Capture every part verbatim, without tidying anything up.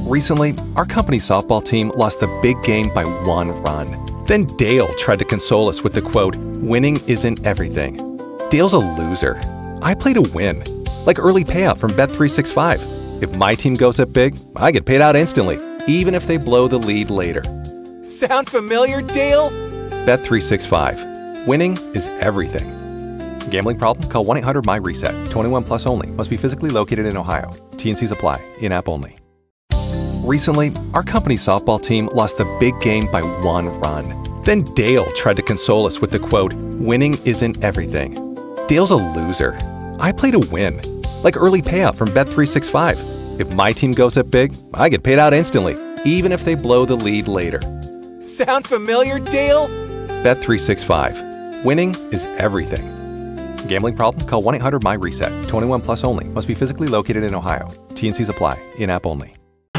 Recently, our company softball team lost a big game by one run. Then Dale tried to console us with the quote, "Winning isn't everything." Dale's a loser. I play to win. Like early payout from Bet three sixty-five. If my team goes up big, I get paid out instantly, even if they blow the lead later. Sound familiar, Dale? Bet three sixty-five. Winning is everything. Gambling problem? Call one eight hundred M Y RESET. twenty-one plus only. Must be physically located in Ohio. T and Cs apply. In-app only. Recently, our company softball team lost a big game by one run. Then Dale tried to console us with the quote, "Winning isn't everything." Dale's a loser. I play to win. Like early payout from Bet three sixty-five. If my team goes up big, I get paid out instantly, even if they blow the lead later. Sound familiar, Dale? Bet three sixty-five. Winning is everything. Gambling problem? Call one eight hundred M Y RESET. twenty-one plus only. Must be physically located in Ohio. T and Cs apply. In-app only.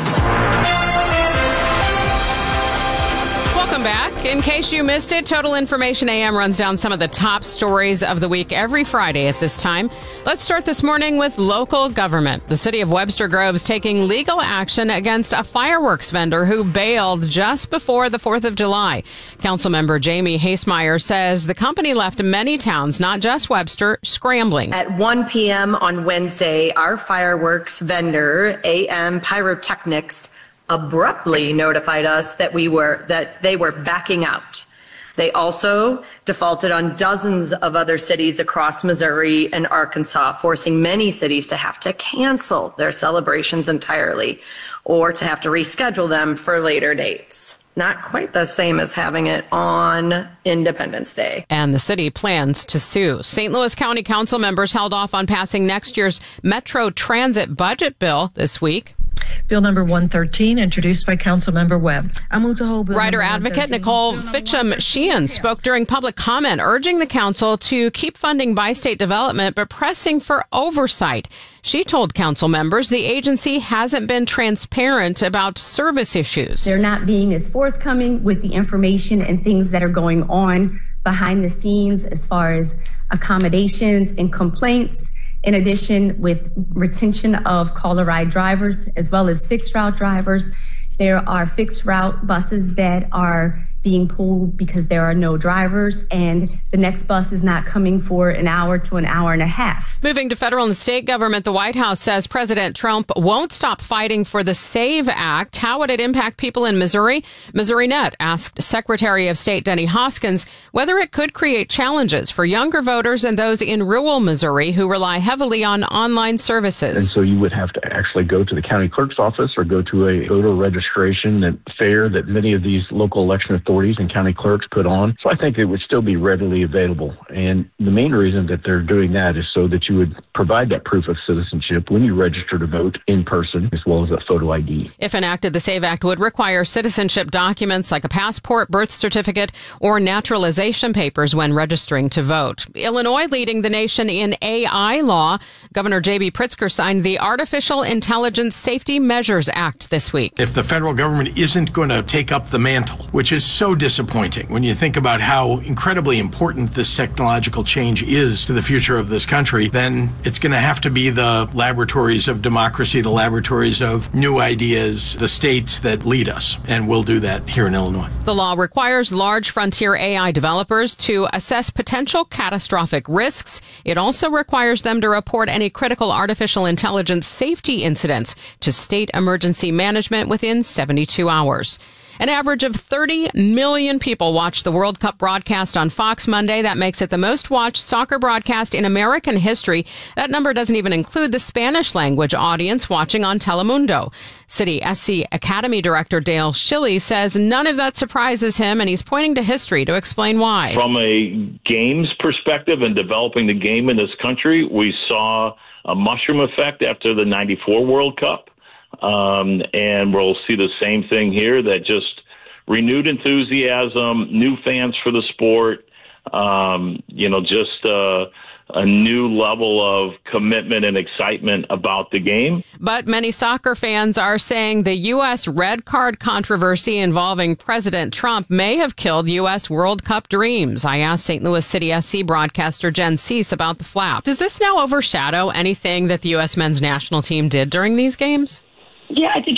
Welcome back. In case you missed it, Total Information A M runs down some of the top stories of the week every Friday at this time. Let's start this morning with local government. The city of Webster Groves taking legal action against a fireworks vendor who bailed just before the fourth of July. Councilmember Jamie Hasemeyer says the company left many towns, not just Webster, scrambling. At one p.m. on Wednesday, our fireworks vendor, A M Pyrotechnics, abruptly notified us that we were that they were backing out. They also defaulted on dozens of other cities across Missouri and Arkansas, forcing many cities to have to cancel their celebrations entirely or to have to reschedule them for later dates. Not quite the same as having it on Independence Day. And the city plans to sue. Saint Louis County Council members held off on passing next year's Metro Transit budget bill this week. Bill number one thirteen, introduced by Councilmember Webb. I move to hold bill Rider advocate Nicole Fitcham-Sheehan spoke during public comment, urging the council to keep funding bi-state development, but pressing for oversight. She told council members the agency hasn't been transparent about service issues. They're not being as forthcoming with the information and things that are going on behind the scenes as far as accommodations and complaints. In addition, with retention of caller ride drivers as well as fixed route drivers, there are fixed route buses that are being pulled because there are no drivers, and the next bus is not coming for an hour to an hour and a half. Moving to federal and state government, the White House says President Trump won't stop fighting for the SAVE Act. How would it impact people in Missouri? Missouri Net asked Secretary of State Denny Hoskins whether it could create challenges for younger voters and those in rural Missouri who rely heavily on online services. And so you would have to actually go to the county clerk's office or go to a voter registration that fair that many of these local election authorities and county clerks put on. So I think it would still be readily available. And the main reason that they're doing that is so that you would provide that proof of citizenship when you register to vote in person, as well as a photo I D. If enacted, the SAVE Act would require citizenship documents like a passport, birth certificate, or naturalization papers when registering to vote. Illinois leading the nation in A I law. Governor J B Pritzker signed the Artificial Intelligence Safety Measures Act this week. If the federal government isn't going to take up the mantle, which is so disappointing when you think about how incredibly important this technological change is to the future of this country, then it's going to have to be the laboratories of democracy, the laboratories of new ideas, the states that lead us. And we'll do that here in Illinois. The law requires large frontier A I developers to assess potential catastrophic risks. It also requires them to report any critical artificial intelligence safety incidents to state emergency management within seventy-two hours. An average of thirty million people watched the World Cup broadcast on Fox Monday. That makes it the most watched soccer broadcast in American history. That number doesn't even include the Spanish language audience watching on Telemundo. City S C Academy Director Dale Schilly says none of that surprises him, and he's pointing to history to explain why. From a games perspective and developing the game in this country, we saw a mushroom effect after the ninety-four World Cup. Um, and we'll see the same thing here, that just renewed enthusiasm, new fans for the sport, um, you know, just uh, a new level of commitment and excitement about the game. But many soccer fans are saying the U S red card controversy involving President Trump may have killed U S World Cup dreams. I asked Saint Louis City S C broadcaster Jen Cease about the flap. Does this now overshadow anything that the U S men's national team did during these games? Yeah, I think